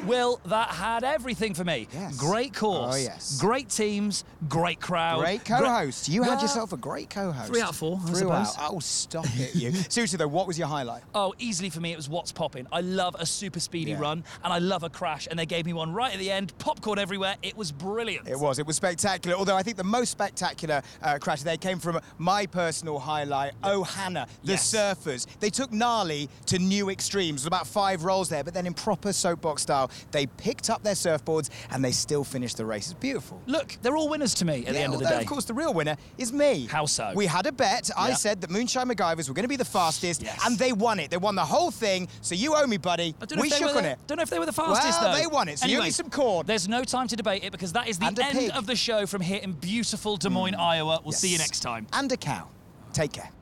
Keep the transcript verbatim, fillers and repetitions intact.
Will, that had everything for me. Yes. Great course. Oh, yes. Great teams, great crowd. Great co-host. You Well, had yourself a great co-host. Three out of four, I Three suppose. out. Oh, stop it, you. Seriously, though, what was your highlight? Oh, easily for me, it was What's Poppin'. I love a super speedy Yeah. run, and I love a crash, and they gave me one right at the end, popcorn everywhere. It was brilliant. It was. It was spectacular. Although I think the most spectacular uh, crash there came from my personal highlight, Oh Hannah, the Yes. surfers. They took Gnarly to new extremes. About five rolls there, but then in proper soapbox style, they picked up their surfboards and they still finished the race. It's beautiful. Look, they're all winners to me at the Yeah, end of the although, day. of course, the real winner is me. How so? We had a bet. I Yeah. said that Moonshine MacGyvers were going to be the fastest, Yes. and they won it. They won the whole thing, so you owe me, buddy. I don't know We if they shook were on the, it. Don't know if they were the fastest, Well, though. they won it, so you owe anyway, me some corn. There's no time to debate it because that is the And a end pig. of the show from here in beautiful Des Moines, Iowa. We'll see you Yes. next time. And a cow. Take care.